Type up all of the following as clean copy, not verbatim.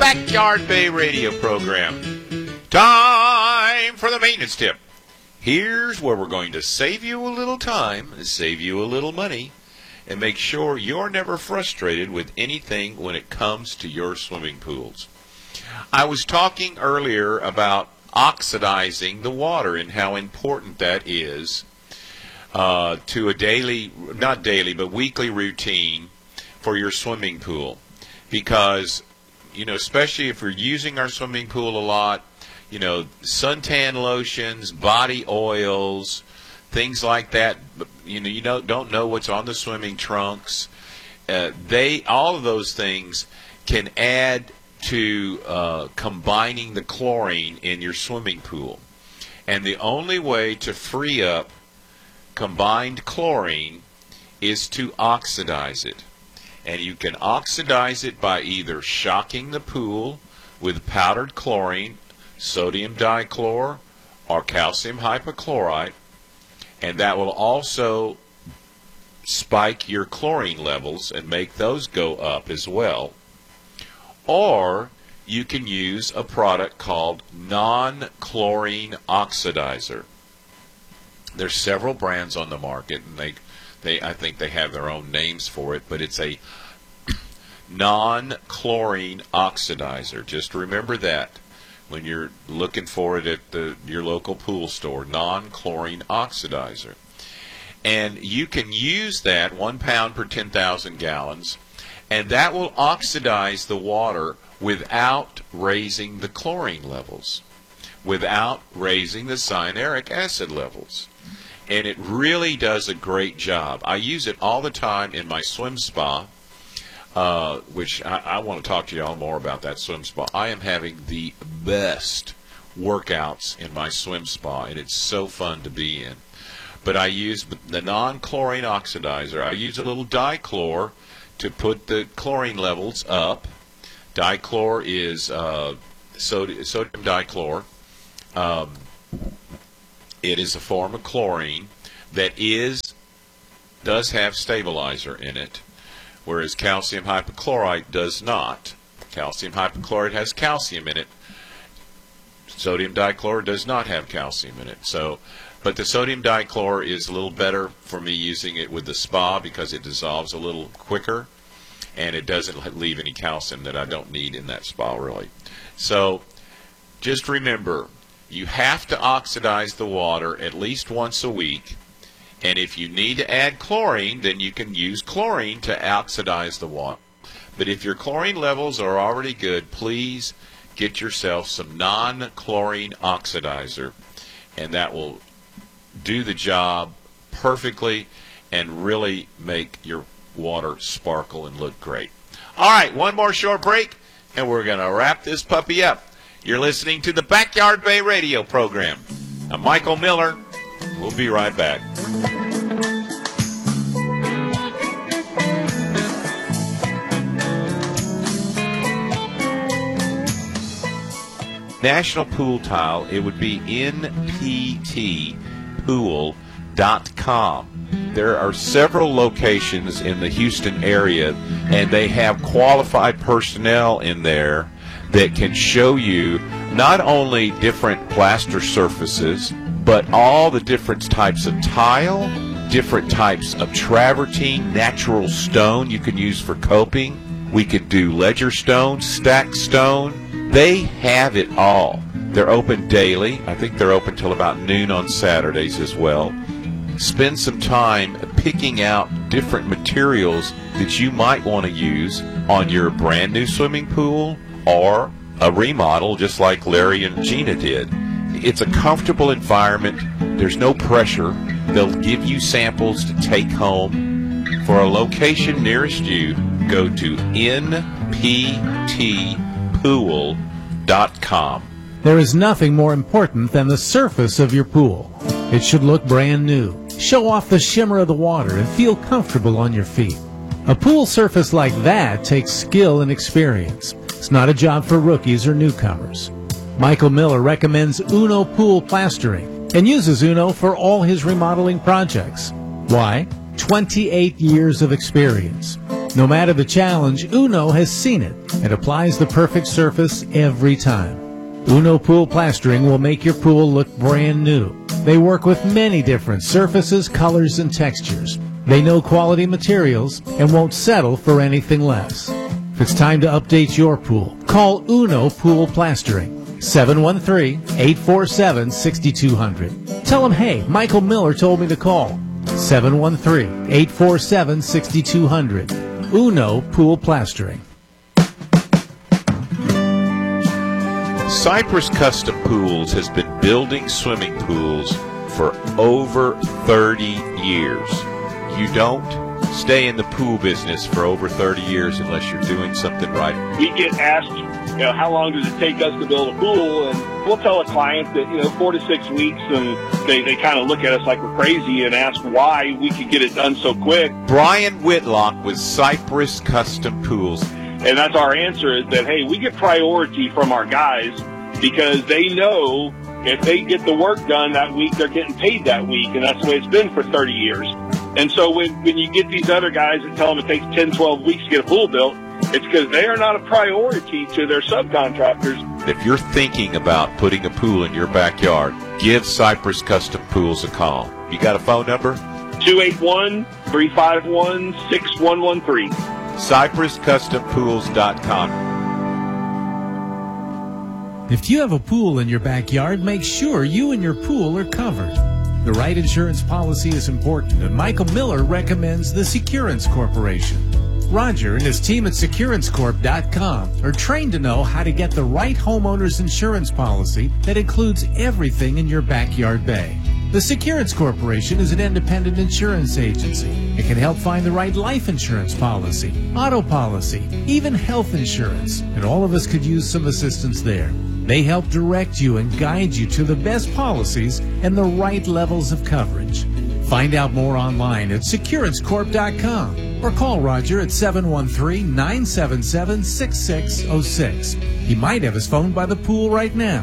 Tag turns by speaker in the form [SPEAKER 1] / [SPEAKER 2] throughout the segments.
[SPEAKER 1] Backyard Bay radio program. Time for the maintenance tip. Here's where we're going to save you a little time, save you a little money, and make sure you're never frustrated with anything when it comes to your swimming pools. I was talking earlier about oxidizing the water and how important that is to a daily, not daily, but weekly routine for your swimming pool. Because, especially if we're using our swimming pool a lot, suntan lotions, body oils, things like that, you don't know what's on the swimming trunks. All of those things can add to combining the chlorine in your swimming pool. And the only way to free up combined chlorine is to oxidize it. And you can oxidize it by either shocking the pool with powdered chlorine, sodium dichlor, or calcium hypochlorite, and that will also spike your chlorine levels and make those go up as well. Or you can use a product called non-chlorine oxidizer. There's several brands on the market, and I think they have their own names for it, but it's a non-chlorine oxidizer. Just remember that when you're looking for it at your local pool store, non-chlorine oxidizer. And you can use that 1 pound per 10,000 gallons, and that will oxidize the water without raising the chlorine levels, without raising the cyanuric acid levels. And it really does a great job. I use it all the time in my swim spa, which I want to talk to you all more about that swim spa. I am having the best workouts in my swim spa, and it's so fun to be in. But I use the non-chlorine oxidizer. I use a little dichlor to put the chlorine levels up. Dichlor is sodium dichlor. It is a form of chlorine that does have stabilizer in it, whereas calcium hypochlorite does not. Calcium hypochlorite has calcium in it. Sodium dichlor does not have calcium in it. But the sodium dichlor is a little better for me using it with the spa because it dissolves a little quicker, and it doesn't leave any calcium that I don't need in that spa, really. So just remember, you have to oxidize the water at least once a week, and if you need to add chlorine, then you can use chlorine to oxidize the water. But if your chlorine levels are already good, please get yourself some non-chlorine oxidizer, and that will do the job perfectly and really make your water sparkle and look great. All right, one more short break, and we're going to wrap this puppy up. You're listening to the Backyard Bay radio program. I'm Michael Miller. We'll be right back. National Pool Tile, it would be nptpool.com. There are several locations in the Houston area, and they have qualified personnel in there that can show you not only different plaster surfaces, but all the different types of tile, different types of travertine, natural stone you can use for coping. We could do ledger stone, stack stone. They have it all. They're open daily. I think they're open till about noon on Saturdays as well. Spend some time picking out different materials that you might want to use on your brand new swimming pool or a remodel just like Larry and Gina did. It's a comfortable environment. There's no pressure. They'll give you samples to take home. For a location nearest you, go to nptpool.com.
[SPEAKER 2] There is nothing more important than the surface of your pool. It should look brand new, show off the shimmer of the water, and feel comfortable on your feet. A pool surface like that takes skill and experience. It's not a job for rookies or newcomers. Michael Miller recommends Uno Pool Plastering and uses Uno for all his remodeling projects. Why? 28 years of experience. No matter the challenge, Uno has seen it and applies the perfect surface every time. Uno Pool Plastering will make your pool look brand new. They work with many different surfaces, colors, and textures. They know quality materials and won't settle for anything less. If it's time to update your pool, call Uno Pool Plastering, 713-847-6200. Tell them, hey, Michael Miller told me to call. 713-847-6200. Uno Pool Plastering.
[SPEAKER 1] Cypress Custom Pools has been building swimming pools for over 30 years. You don't stay in the pool business for over 30 years unless you're doing something right.
[SPEAKER 3] We get asked, how long does it take us to build a pool? And we'll tell a client that, 4 to 6 weeks, and they kind of look at us like we're crazy and ask why we could get it done so quick.
[SPEAKER 1] Brian Whitlock with Cypress Custom Pools.
[SPEAKER 3] And that's our answer, is that, hey, we get priority from our guys because they know if they get the work done that week, they're getting paid that week, and that's the way it's been for 30 years. And so when you get these other guys that tell them it takes 10, 12 weeks to get a pool built, it's because they are not a priority to their subcontractors.
[SPEAKER 1] If you're thinking about putting a pool in your backyard, give Cypress Custom Pools a call. You got a phone number?
[SPEAKER 3] 281-351-6113.
[SPEAKER 1] CypressCustomPools.com.
[SPEAKER 2] If you have a pool in your backyard, make sure you and your pool are covered. The right insurance policy is important, and Michael Miller recommends the Securance Corporation. Roger and his team at SecuranceCorp.com are trained to know how to get the right homeowner's insurance policy that includes everything in your backyard bay. The Securance Corporation is an independent insurance agency. It can help find the right life insurance policy, auto policy, even health insurance, and all of us could use some assistance there. They help direct you and guide you to the best policies and the right levels of coverage. Find out more online at SecuranceCorp.com or call Roger at 713-977-6606. He might have his phone by the pool right now.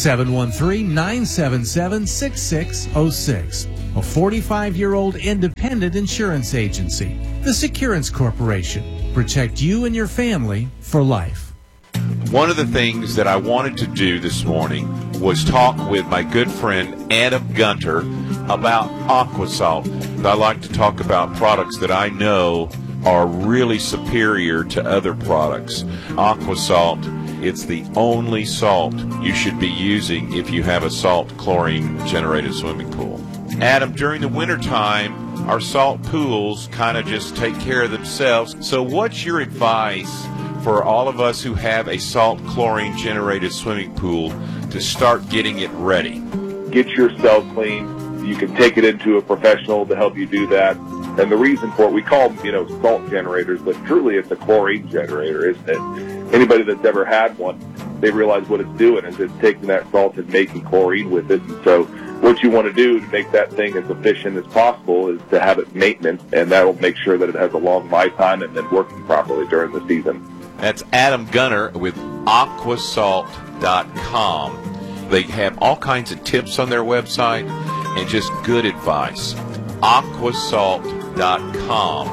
[SPEAKER 2] 713-977-6606. A 45-year-old independent insurance agency. The Securance Corporation. Protect you and your family for life.
[SPEAKER 1] One of the things that I wanted to do this morning was talk with my good friend Adam Gunter about Aquasalt. I like to talk about products that I know are really superior to other products. Aquasalt, it's the only salt you should be using if you have a salt chlorine generated swimming pool. Adam, during the wintertime, our salt pools kind of just take care of themselves. So what's your advice for all of us who have a salt chlorine generated swimming pool to start getting it ready?
[SPEAKER 4] Get yourself clean. You can take it into a professional to help you do that. And the reason for it, we call them, salt generators, but truly it's a chlorine generator, isn't it? Anybody that's ever had one, they realize what it's doing is it's taking that salt and making chlorine with it. And so what you want to do to make that thing as efficient as possible is to have it maintenance, and that will make sure that it has a long lifetime and then working properly during the season.
[SPEAKER 1] That's Adam Gunter with Aquasalt.com. They have all kinds of tips on their website and just good advice. Aquasalt.com.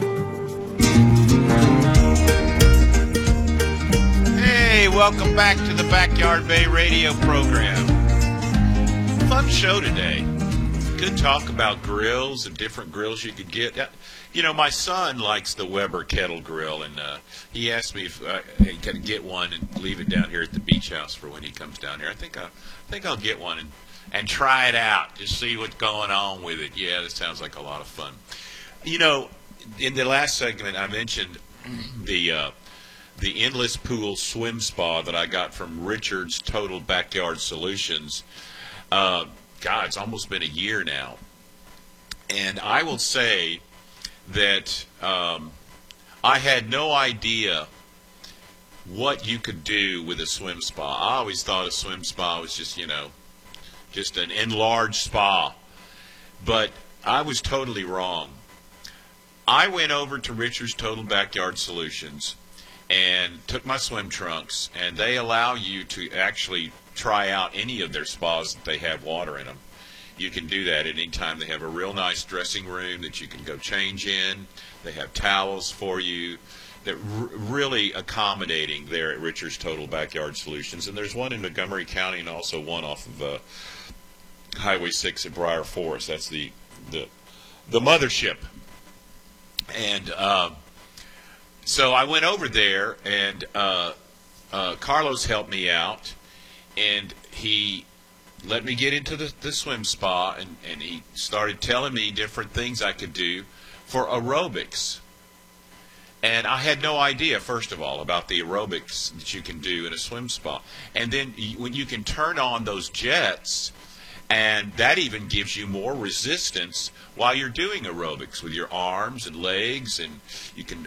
[SPEAKER 1] Hey, welcome back to the Backyard Bay radio program. Fun show today. Good talk about grills and different grills you could get. My son likes the Weber kettle grill, and he asked me if he could get one and leave it down here at the beach house for when he comes down here. I think I'll get one and try it out, just see what's going on with it. Yeah, this sounds like a lot of fun. In the last segment, I mentioned the endless pool swim spa that I got from Richard's Total Backyard Solutions. It's almost been a year now, and I will say that I had no idea what you could do with a swim spa. I always thought a swim spa was just an enlarged spa, but I was totally wrong. I went over to Richard's Total Backyard Solutions and took my swim trunks, and they allow you to actually try out any of their spas that they have water in them. you can do that at any time. They have a real nice dressing room that you can go change in. They have towels for you. They're really accommodating there at Richard's Total Backyard Solutions. And there's one in Montgomery County and also one off of Highway 6 at Briar Forest. That's the mothership. And so I went over there, and Carlos helped me out, and he let me get into the swim spa, and he started telling me different things I could do for aerobics. And I had no idea, first of all, about the aerobics that you can do in a swim spa. And then when you can turn on those jets, and that even gives you more resistance while you're doing aerobics with your arms and legs, and you can,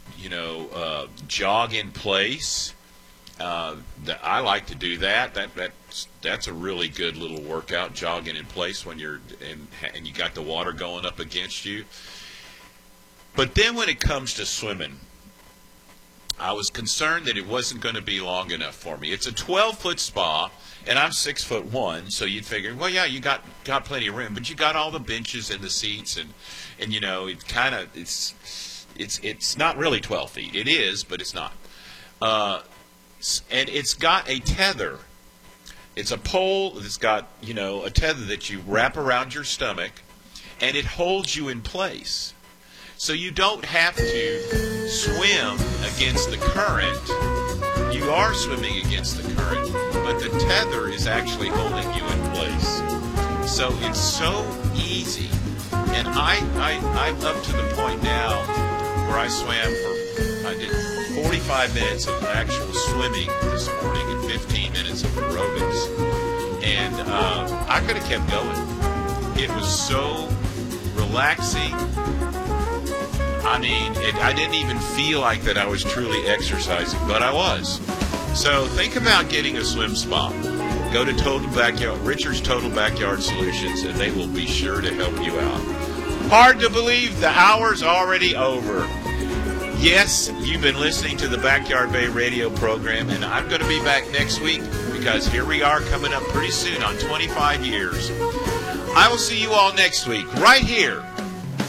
[SPEAKER 1] jog in place. I like to do that. That's a really good little workout, jogging in place when you're and you got the water going up against you. But then when it comes to swimming, I was concerned that it wasn't going to be long enough for me. It's a 12-foot spa, and I'm 6'1", so you'd figure, well, yeah, you got plenty of room, but you got all the benches and the seats, and it kind of it's not really 12 feet. It is, but it's not. And it's got a tether. It's a pole that's got a tether that you wrap around your stomach, and it holds you in place. So you don't have to swim against the current. You are swimming against the current, but the tether is actually holding you in place. So it's so easy. And I'm up to the point now where I did 45 minutes of actual swimming this morning and 15 minutes of aerobics. And I could have kept going. It was so relaxing. I mean, I didn't even feel like that I was truly exercising, but I was. So think about getting a swim spa. Go to Richard's Total Backyard Solutions, and they will be sure to help you out. Hard to believe the hour's already over. Yes, you've been listening to the Backyard Bay radio program, and I'm going to be back next week because here we are coming up pretty soon on 25 years. I will see you all next week right here